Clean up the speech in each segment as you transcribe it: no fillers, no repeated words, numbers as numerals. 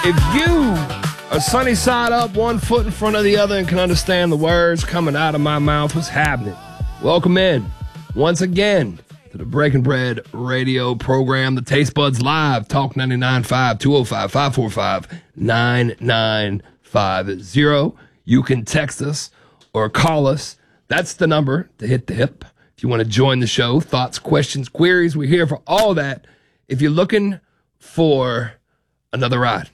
If you are sunny side up, one foot in front of the other, and can understand the words coming out of my mouth, what's happening? Welcome in once again to the Breaking Bread radio program, the Taste Buds Live, Talk 99.5, 205-545-9950. You can text us or call us. That's the number to hit the hip. If you want to join the show, thoughts, questions, queries, we're here for all that. If you're looking for another ride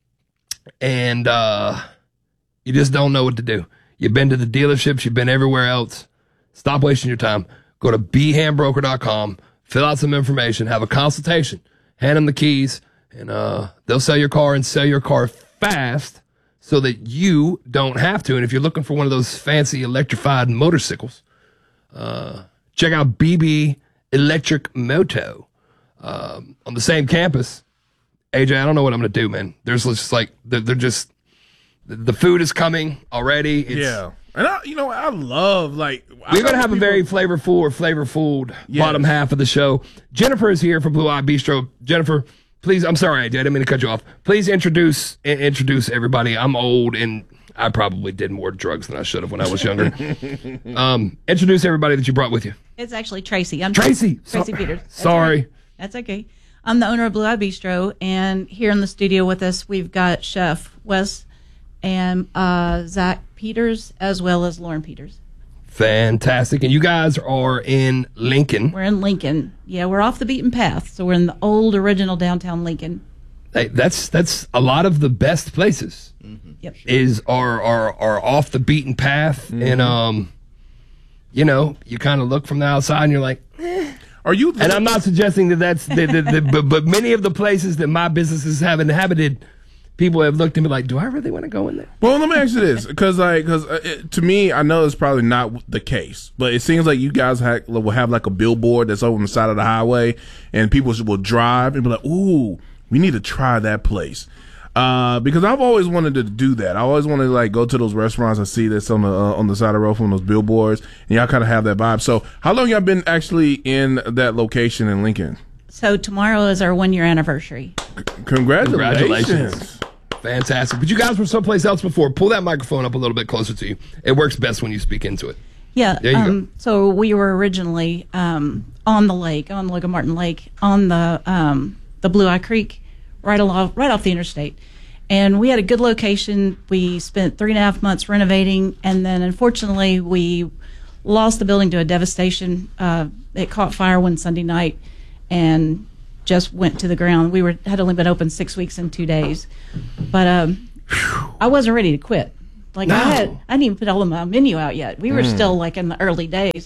and you just don't know what to do, you've been to the dealerships, you've been everywhere else, stop wasting your time. Go to bhandbroker.com, fill out some information, have a consultation, hand them the keys, and they'll sell your car and sell your car fast so that you don't have to. And if you're looking for one of those fancy electrified motorcycles, check out BB Electric Moto on the same campus. AJ, I don't know what I'm going to do, man. There's just like, they're just, the food is coming already. Yeah. And I love, like, we're going to have a very flavorful bottom half of the show. Jennifer is here from Blue Eye Bistro. Jennifer, please, I'm sorry, AJ, I didn't mean to cut you off. Please introduce everybody. I'm old and I probably did more drugs than I should have when I was younger. Introduce everybody that you brought with you. It's actually Tracy. I'm Tracy Peters. Sorry. That's okay. I'm the owner of Blue Eye Bistro, and here in the studio with us, we've got Chef Wes and Zach Peters, as well as Lauren Peters. Fantastic. And you guys are in Lincoln. We're in Lincoln. Yeah, we're off the beaten path, so we're in the old original downtown Lincoln. Hey, that's a lot of the best places. Mm-hmm. Yep. Are off the beaten path, and you kind of look from the outside and you're like, Are you? And I'm not suggesting that that's but many of the places that my businesses have inhabited, people have looked and be like, do I really want to go in there? Well, let me ask you this, because to me, I know it's probably not the case, but it seems like you guys will have like a billboard that's over on the side of the highway, and people will drive and be like, ooh, we need to try that place. Because I've always wanted to do that. I always wanted to like go to those restaurants and see this on the side of the road from those billboards, and y'all kind of have that vibe. So, how long y'all been actually in that location in Lincoln? So tomorrow is our 1-year anniversary. Congratulations! Fantastic. But you guys were someplace else before. Pull that microphone up a little bit closer to you. It works best when you speak into it. Yeah. There you go. So we were originally on the lake, on Logan Martin Lake, on the Blue Eye Creek. Right off the interstate. And we had a good location. We spent 3.5 months renovating, and then unfortunately we lost the building to a devastation. It caught fire one Sunday night and just went to the ground. We had only been open 6 weeks and 2 days. But I wasn't ready to quit. Like no. I didn't even put all of my menu out yet. We were still like in the early days.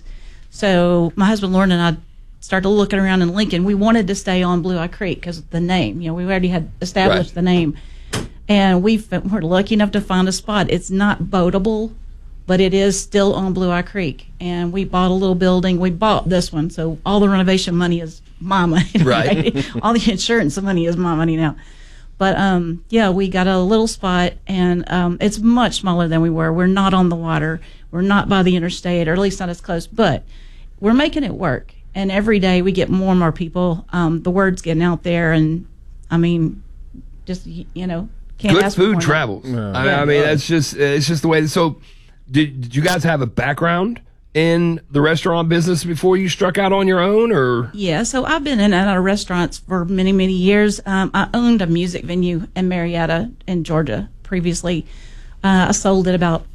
So my husband Lauren and I started looking around in Lincoln. We wanted to stay on Blue Eye Creek because of the name. We already had established the name. And we're lucky enough to find a spot. It's not boatable, but it is still on Blue Eye Creek. And we bought a little building. We bought this one, so all the renovation money is my money. Right. All the insurance money is my money now. But, we got a little spot, and it's much smaller than we were. We're not on the water. We're not by the interstate, or at least not as close. But we're making it work. And every day we get more and more people. The word's getting out there, and I mean, just can't good ask for more food than travels. that. I mean, it's just the way. So, did you guys have a background in the restaurant business before you struck out on your own, or? Yeah, so I've been in and out of restaurants for many, many years. I owned a music venue in Marietta in Georgia previously. I sold it about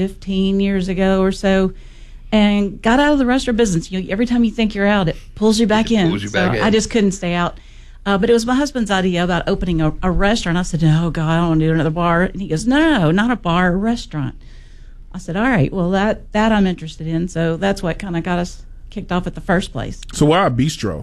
15 years ago or so. And got out of the restaurant business. Every time you think you're out, it pulls you back in. I just couldn't stay out. But it was my husband's idea about opening a restaurant. I said, "Oh God, I don't want to do another bar." And he goes, "No, not a bar, a restaurant." I said, "All right, well that I'm interested in." So that's what kind of got us kicked off at the first place. So why a bistro?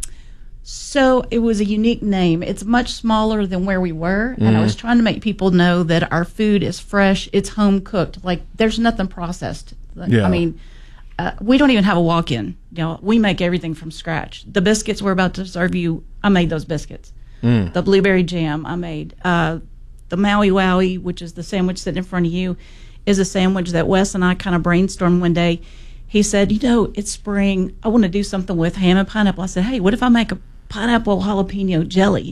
So it was a unique name. It's much smaller than where we were, and I was trying to make people know that our food is fresh. It's home cooked. Like there's nothing processed. Yeah. I mean. We don't even have a walk-in. We make everything from scratch. The biscuits we're about to serve you, I made those biscuits. The blueberry jam I made. The Maui Wowie, which is the sandwich sitting in front of you, is a sandwich that Wes and I kind of brainstormed one day. He said, it's spring. I want to do something with ham and pineapple. I said, hey, what if I make a pineapple jalapeno jelly?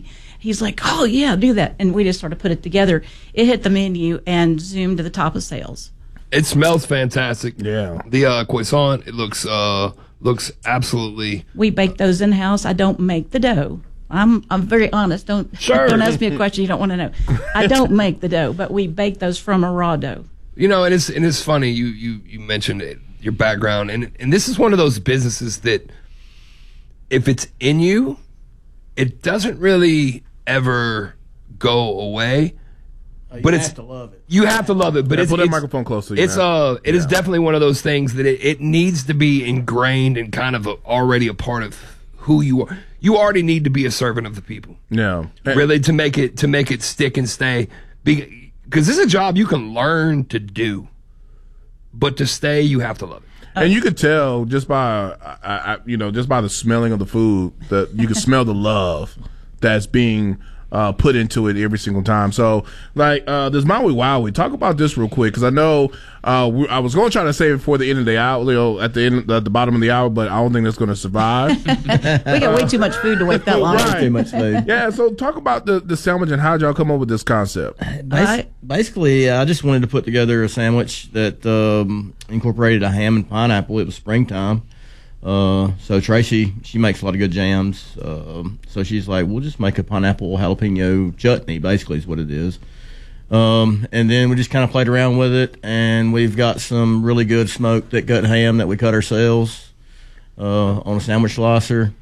he's like, oh, yeah, do that. And we just sort of put it together. It hit the menu and zoomed to the top of sales. It smells fantastic. Yeah. The croissant, it looks absolutely. We bake those in-house. I don't make the dough. I'm very honest. Don't ask me a question you don't want to know. I don't make the dough, but we bake those from a raw dough. You know, and it's funny you mentioned it, your background, and this is one of those businesses that if it's in you, it doesn't really ever go away. But you have to love it. You have to love it, but Put that microphone close to you. It is definitely one of those things that it needs to be ingrained and kind of already a part of who you are. You already need to be a servant of the people. Yeah, really to make it stick and stay. Because this is a job you can learn to do, but to stay, you have to love it. And you could tell just by just by the smelling of the food that you can smell the love that's being put into it every single time. So, like, this Maui Wowie, talk about this real quick, because I know I was going to try to save it for the end of the hour, at the bottom of the hour, but I don't think that's going to survive. We got way too much food to wait that long. Right. Too much food. Yeah, so talk about the sandwich and how did y'all come up with this concept? Basically, I just wanted to put together a sandwich that incorporated a ham and pineapple. It was springtime. So Tracy, she makes a lot of good jams. So she's like, we'll just make a pineapple jalapeno chutney, basically is what it is. And then we just kind of played around with it, and we've got some really good smoked thick cut ham that we cut ourselves on a sandwich slicer.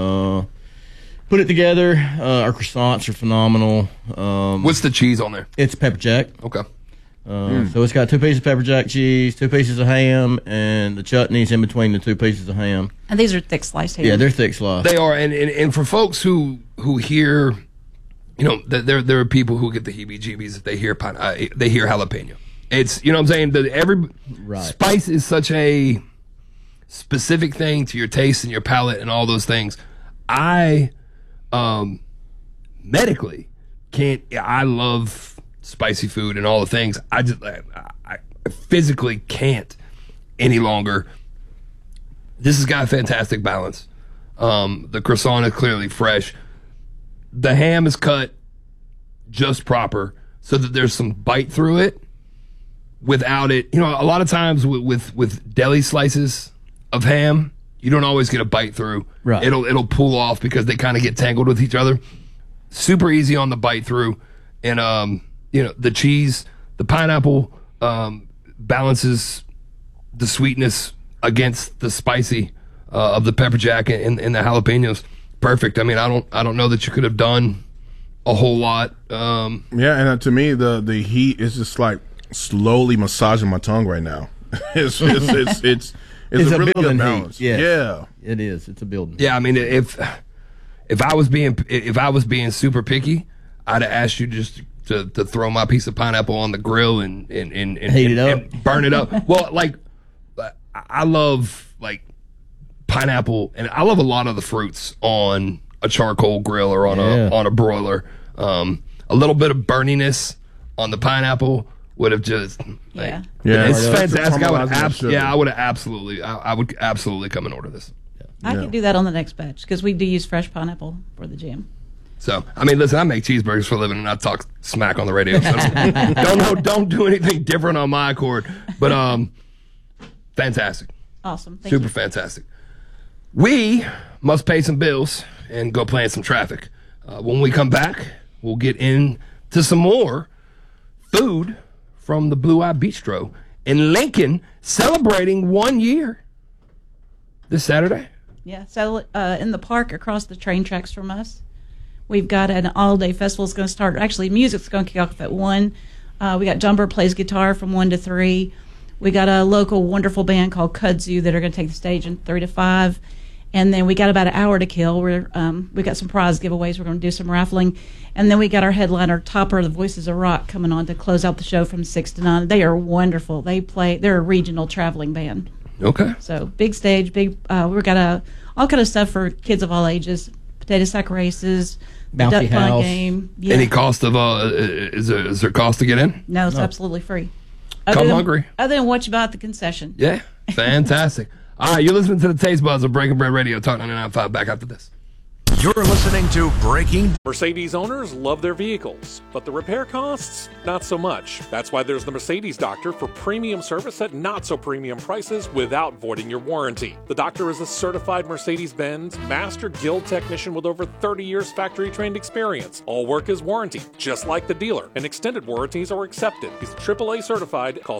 Put it together. Our croissants are phenomenal. What's the cheese on there? It's pepper jack. Okay. So it's got 2 pieces of pepper jack cheese, 2 pieces of ham, and the chutney's in between the 2 pieces of ham. And these are thick sliced ham. Yeah, they're thick sliced. They are, and for folks who hear, there are people who get the heebie-jeebies if they hear jalapeno. It's, you know what I'm saying? Right. Spice is such a specific thing to your taste and your palate and all those things. I medically can't. I love spicy food and all the things. I physically can't any longer. This has got a fantastic balance. The croissant is clearly fresh. The ham is cut just proper so that there's some bite through it without it. A lot of times with deli slices of ham, you don't always get a bite through. Right. It'll pull off because they kind of get tangled with each other. Super easy on the bite through. And the cheese, the pineapple balances the sweetness against the spicy of the pepper jack and the jalapenos. Perfect. I mean, I don't know that you could have done a whole lot. Yeah, and to me, the heat is just like slowly massaging my tongue right now. It's a really good balance. Yes. Yeah, it is. It's a building. Yeah, I mean, if I was being super picky, I'd have asked you just to throw my piece of pineapple on the grill and heat it up and burn it up. Well, like I love like pineapple, and I love a lot of the fruits on a charcoal grill or on a broiler. A little bit of burniness on the pineapple would have just yeah, it's fantastic. I would absolutely come and order this. I could do that on the next batch because we do use fresh pineapple for the jam. So, I mean, listen, I make cheeseburgers for a living and I talk smack on the radio. So don't do anything different on my accord. But fantastic. Awesome. Thank Super you. fantastic. We must pay some bills and go play in some traffic. When we come back, we'll get into some more food from the Blue Eye Bistro in Lincoln, celebrating 1 year this Saturday. Yeah, so in the park across the train tracks from us, we've got an all-day festival. It's going to start. Actually, music's going to kick off at 1. We got Jumper plays guitar from 1 to 3. We got a local wonderful band called Kudzu that are going to take the stage in 3 to 5. And then we got about an hour to kill. We got some prize giveaways. We're going to do some raffling. And then we got our headliner, Topper, the Voices of Rock, coming on to close out the show from 6 to 9. They are wonderful. They're a regional traveling band. Okay. So big stage, we've got all kind of stuff for kids of all ages. Potato sack races, Bouncy duck punt house. game. Yeah. Any cost of is there cost to get in? No, it's absolutely free. Come hungry. Other than what you buy at the concession. Yeah, fantastic. All right, you're listening to the Taste Buds of Breaking Bread Radio, Talk 99.5. Back after this. You're listening to Breaking. Mercedes owners love their vehicles, but the repair costs, not so much. That's why there's the Mercedes Doctor for premium service at not so premium prices without voiding your warranty. The Doctor is a certified Mercedes-Benz Master Guild technician with over 30 years factory trained experience. All work is warranty, just like the dealer, and extended warranties are accepted. He's AAA certified. Call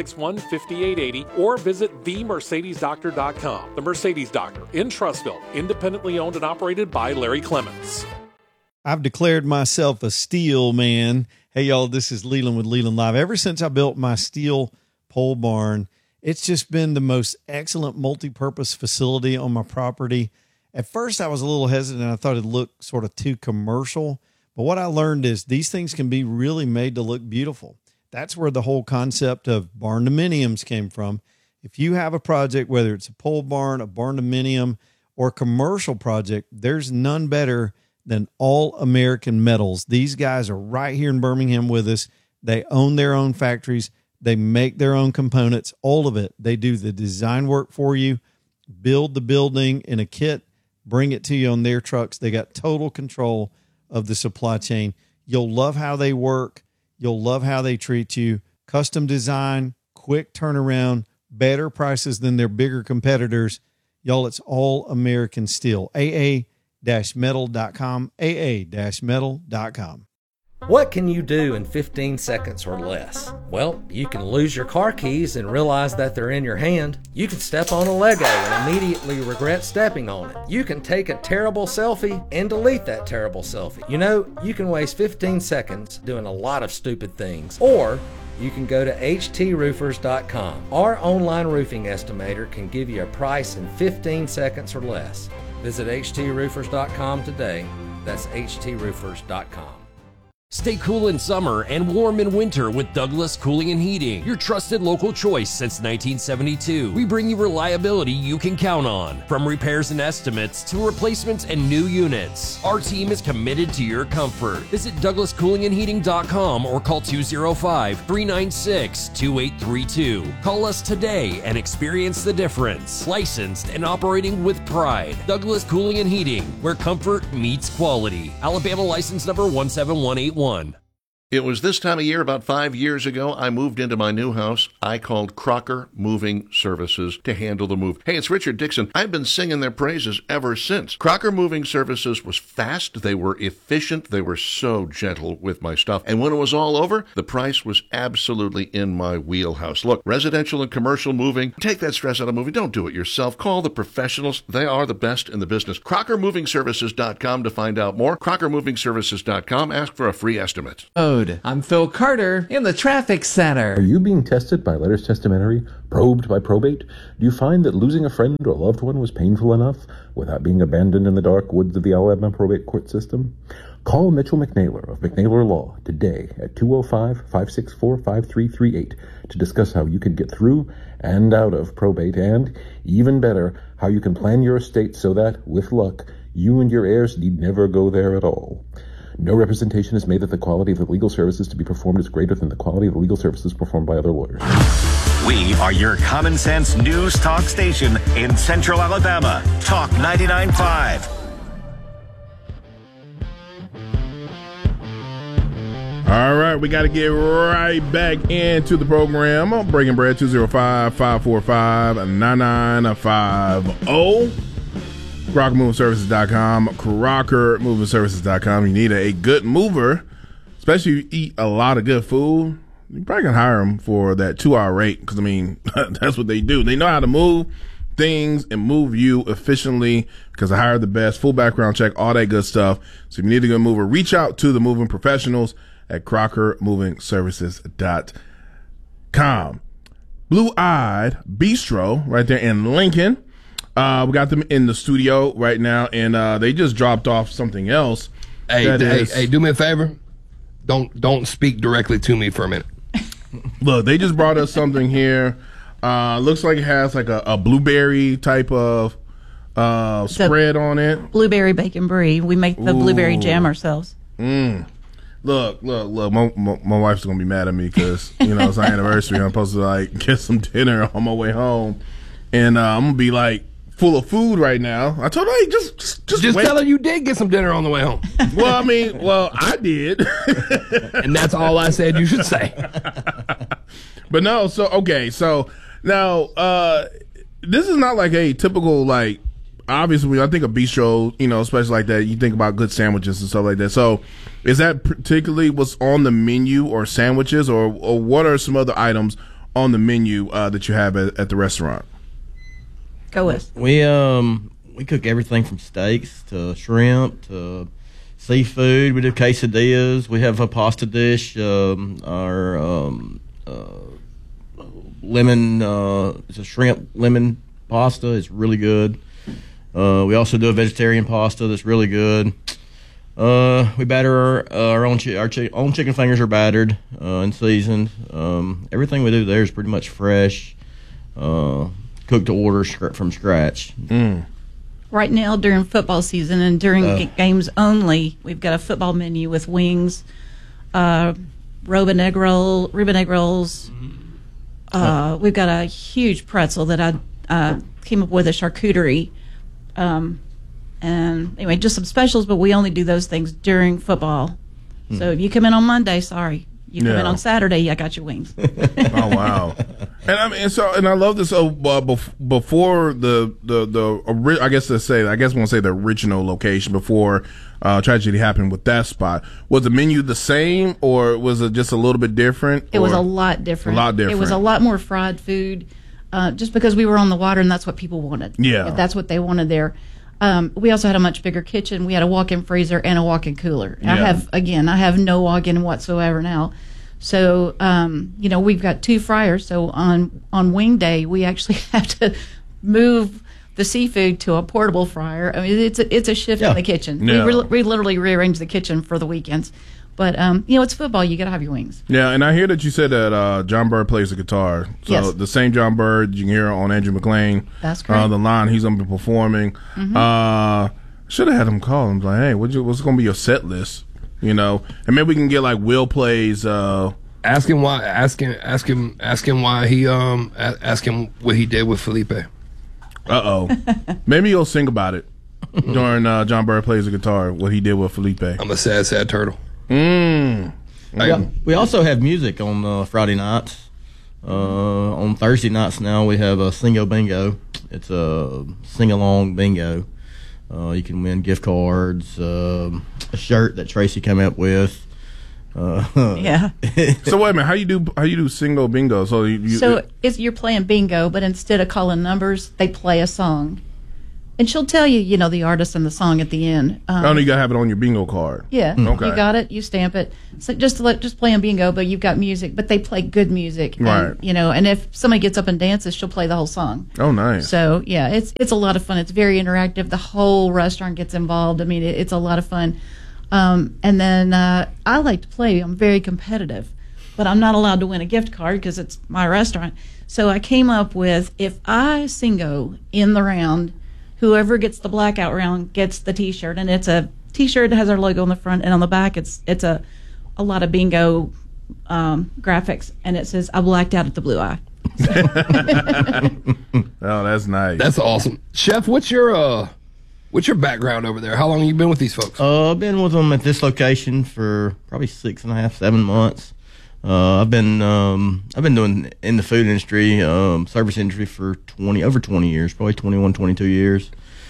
661-5880 or visit themercedesdoctor.com. The Mercedes Doctor in Trussville, independently owned and operated by Larry Clements. I've declared myself a steel man. Hey, y'all, this is Leland with Leland Live. Ever since I built my steel pole barn, it's just been the most excellent multi-purpose facility on my property. At first, I was a little hesitant. I thought it looked sort of too commercial. But what I learned is these things can be really made to look beautiful. That's where the whole concept of barn-dominiums came from. If you have a project, whether it's a pole barn, a barn-dominium, or commercial project, there's none better than All American Metals. These guys are right here in Birmingham with us. They own their own factories. They make their own components, all of it. They do the design work for you, build the building in a kit, bring it to you on their trucks. They got total control of the supply chain. You'll love how they work. You'll love how they treat you. Custom design, quick turnaround, better prices than their bigger competitors. Y'all, it's All American Steel. AA-metal.com. AA-metal.com. What can you do in 15 seconds or less? Well, you can lose your car keys and realize that they're in your hand. You can step on a Lego and immediately regret stepping on it. You can take a terrible selfie and delete that terrible selfie. You know, you can waste 15 seconds doing a lot of stupid things. Or you can go to htroofers.com. Our online roofing estimator can give you a price in 15 seconds or less. Visit htroofers.com today. That's htroofers.com. Stay cool in summer and warm in winter with Douglas Cooling and Heating, your trusted local choice since 1972. We bring you reliability you can count on, from repairs and estimates to replacements and new units. Our team is committed to your comfort. Visit DouglasCoolingandHeating.com or call 205-396-2832. Call us today and experience the difference. Licensed and operating with pride. Douglas Cooling and Heating, where comfort meets quality. Alabama license number 17181. It was this time of year, about 5 years ago, I moved into my new house. I called Crocker Moving Services to handle the move. Hey, it's Richard Dixon. I've been singing their praises ever since. Crocker Moving Services was fast. They were efficient. They were so gentle with my stuff. And when it was all over, the price was absolutely in my wheelhouse. Look, residential and commercial moving, take that stress out of moving. Don't do it yourself. Call the professionals. They are the best in the business. CrockerMovingServices.com to find out more. CrockerMovingServices.com. Ask for a free estimate. I'm Phil Carter in the traffic center. Are you being tested by letters testamentary, probed by probate? Do you find that losing a friend or loved one was painful enough without being abandoned in the dark woods of the Alabama probate court system? Call Mitchell McNaylor of McNaylor Law today at 205-564-5338 to discuss how you can get through and out of probate, and, even better, how you can plan your estate so that, with luck, you and your heirs need never go there at all. No representation is made that the quality of the legal services to be performed is greater than the quality of the legal services performed by other lawyers. We are your common sense news talk station in Central Alabama. Talk 99.5. All right, we got to get right back into the program on Breaking Bread. 205-545-9950. CrockerMovingServices.com, CrockerMovingServices.com. You need a good mover, especially if you eat a lot of good food. You probably can hire them for that 2-hour rate because, I mean, that's what they do. They know how to move things and move you efficiently because I hired the best, full background check, all that good stuff. So if you need a good mover, reach out to the moving professionals at CrockerMovingServices.com. Blue Eyed Bistro right there in Lincoln. We got them in the studio right now, and they just dropped off something else. Hey, do me a favor. Don't speak directly to me for a minute. Look, they just brought us something here. Looks like it has like a blueberry type of spread on it. Blueberry bacon brie. We make the blueberry jam ourselves. Look. My wife's gonna be mad at me because it's our anniversary. I'm supposed to like get some dinner on my way home, and I'm gonna be like full of food right now. I told her, hey, just wait. tell her you did get some dinner on the way home. Well, I did. And that's all I said you should say. But no, so now this is not like a typical, like, obviously when I think of bistro, especially like that, you think about good sandwiches and stuff like that. So is that particularly what's on the menu, or sandwiches, or what are some other items on the menu that you have at the restaurant? Go with. We cook everything from steaks to shrimp to seafood. We do quesadillas. We have a pasta dish. Our lemon, it's a shrimp lemon pasta. It's really good. We also do a vegetarian pasta that's really good. We batter our own chicken fingers are battered and seasoned. Everything we do there is pretty much fresh, cooked to order from scratch. Right now, during football season and during games only, we've got a football menu with wings, Reuben egg rolls. We've got a huge pretzel that I came up with, a charcuterie. And anyway, just some specials, but we only do those things during football. So if you come in on Monday, sorry. You come in on Saturday, I got your wings. Oh wow! And I love this. So before I guess we'll say the original location before tragedy happened with that spot. Was the menu the same, or was it just a little bit different? It was a lot different. It was a lot more fried food, just because we were on the water and that's what people wanted. Yeah, that's what they wanted there. We also had a much bigger kitchen. We had a walk-in freezer and a walk-in cooler. Yeah. I have no walk-in whatsoever now. So, we've got 2 fryers. So on wing day, we actually have to move the seafood to a portable fryer. I mean, it's a shift in the kitchen. Yeah. We literally rearrange the kitchen for the weekends. But, it's football. You got to have your wings. Yeah, and I hear that you said that John Bird plays the guitar. So yes. The same John Bird you can hear on Andrew McLean. That's correct. The line he's going to be performing. Mm-hmm. Should have had him call him. Like, hey, what's going to be your set list? And maybe we can get like Will plays. Ask him why. Ask him why he. Ask him what he did with Felipe. Maybe he'll sing about it during John Bird plays the guitar. What he did with Felipe. I'm a sad turtle. We also have music on Friday nights. On Thursday nights now we have a Singo Bingo. It's a sing-along bingo. You can win gift cards, a shirt that Tracy came up with. Yeah. So wait a minute, how you do Singo Bingo? So you're playing bingo, but instead of calling numbers, they play a song. And she'll tell you, the artist and the song at the end. You got to have it on your bingo card. Yeah. Okay. You got it. You stamp it. So just playing bingo, but you've got music. But they play good music. Right. And, and if somebody gets up and dances, she'll play the whole song. Oh, nice. So, yeah, it's a lot of fun. It's very interactive. The whole restaurant gets involved. I mean, it's a lot of fun. And then I like to play. I'm very competitive. But I'm not allowed to win a gift card because it's my restaurant. So I came up with, if I singo in the round, whoever gets the blackout round gets the T-shirt, and it's a T-shirt that has our logo on the front, and on the back it's a lot of bingo graphics, and it says, "I blacked out at the Blue Eye." Oh, that's nice. That's awesome, Chef. What's your background over there? How long have you been with these folks? I've been with them at this location for probably 6.5, 7 months. I've been doing in the food industry, service industry for over 20 years, probably 21, 22 years.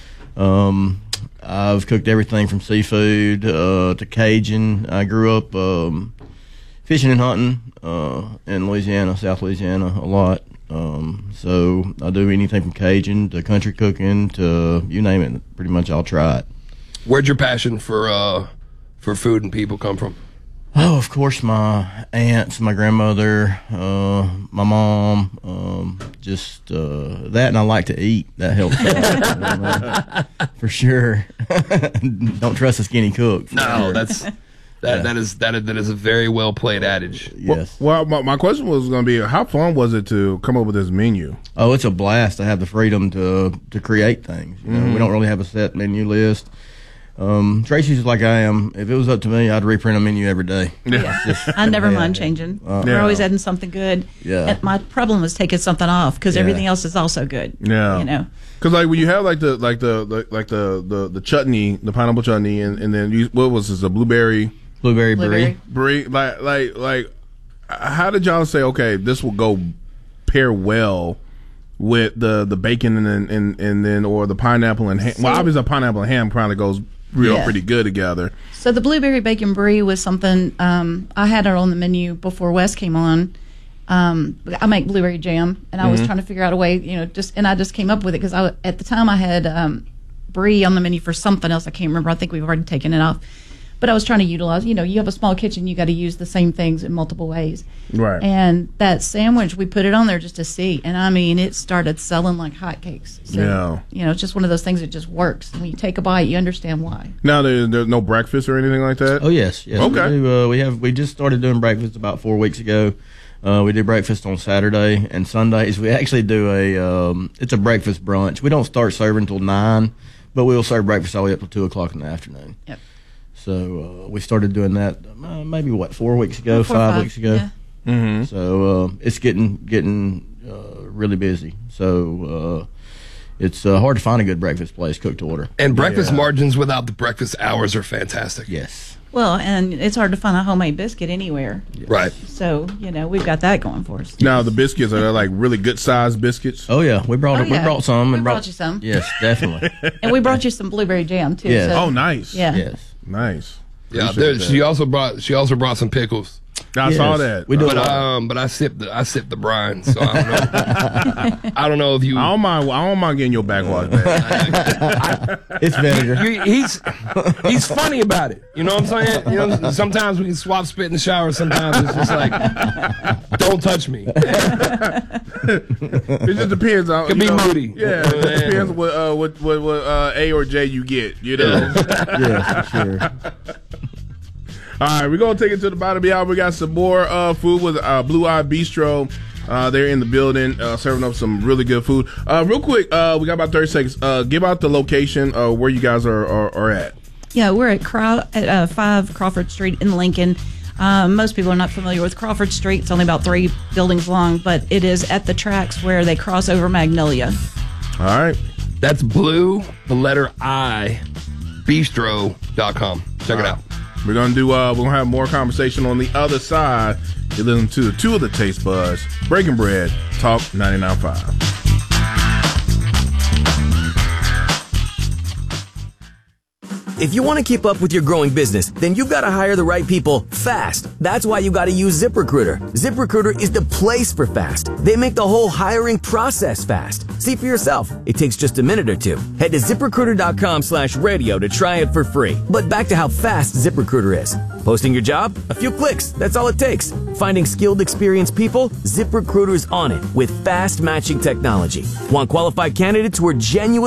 I've cooked everything from seafood to Cajun. I grew up fishing and hunting in Louisiana, South Louisiana, a lot. So I do anything from Cajun to country cooking to you name it. Pretty much I'll try it. Where'd your passion for food and people come from? Oh, of course, my aunts, my grandmother, my mom, just that, and I like to eat. That helps for sure. Don't trust a skinny cook. No, sure. That is a very well played adage. Yes. Well, my question was going to be, how fun was it to come up with this menu? Oh, it's a blast to have the freedom to create things. We don't really have a set menu list. Tracy's like I am. If it was up to me, I'd reprint a menu every day. Yeah. I never mind changing. We're always adding something good. Yeah. And my problem is taking something off because everything else is also good. Yeah. You know. Because like when you have like the chutney, the pineapple chutney, and then what was this, a blueberry brie, like how did y'all say, okay, this will go pair well with the bacon and then or the pineapple and ham? Well, obviously pineapple and ham probably goes pretty good together. So the blueberry bacon brie was something I had it on the menu before Wes came on. I make blueberry jam, and I was trying to figure out a way, and I just came up with it because at the time I had brie on the menu for something else. I can't remember. I think we've already taken it off. But I was trying to utilize, you have a small kitchen, you got to use the same things in multiple ways. Right. And that sandwich, we put it on there just to see. And I mean, it started selling like hotcakes. So, it's just one of those things that just works. When you take a bite, you understand why. Now, there's no breakfast or anything like that? Oh, yes. Okay. We just started doing breakfast about 4 weeks ago. We do breakfast on Saturday and Sundays. We actually do it's a breakfast brunch. We don't start serving until 9, but we'll serve breakfast all the way up to 2 o'clock in the afternoon. Yep. So we started doing that maybe 4 weeks ago, 5 weeks ago. Yeah. Mm-hmm. So it's getting really busy. So it's hard to find a good breakfast place cooked to order. And breakfast margins without the breakfast hours are fantastic. Yes. Well, and it's hard to find a homemade biscuit anywhere. Yes. Right. So, we've got that going for us. Now, the biscuits, are they like really good sized biscuits? Oh, yeah. We brought some. We brought you some. Yes, definitely. And we brought you some blueberry jam, too. Yes. So, Oh, nice. Yeah. Yes. Nice. Yeah, Appreciate she also brought some pickles. I saw that. We do But I sipped the brine, so I don't know. I don't know if you. I don't mind getting your backwash back. It's vinegar. He's funny about it. You know what I'm saying? Sometimes we can swap spit in the shower. Sometimes it's just like, don't touch me. It just depends on. Could be moody. Yeah, it depends what A or J you get. Yeah, for sure. All right, we're going to take it to the bottom of the hour. We got some more food with Blue Eye Bistro. They're in the building serving up some really good food. Real quick, we got about 30 seconds. Give out the location where you guys are at. Yeah, we're at 5 Crawford Street in Lincoln. Most people are not familiar with Crawford Street. It's only about 3 buildings long, but it is at the tracks where they cross over Magnolia. All right. That's Blue, the letter I, bistro.com. Check it out. We're gonna have more conversation on the other side. You listen to 2 of the Taste Buds, Breaking Bread, Talk 99.5. If you want to keep up with your growing business, then you've got to hire the right people fast. That's why you got to use ZipRecruiter. ZipRecruiter is the place for fast. They make the whole hiring process fast. See for yourself. It takes just a minute or 2. Head to ZipRecruiter.com/radio to try it for free. But back to how fast ZipRecruiter is. Posting your job? A few clicks. That's all it takes. Finding skilled, experienced people? ZipRecruiter's on it with fast matching technology. Want qualified candidates who are genuine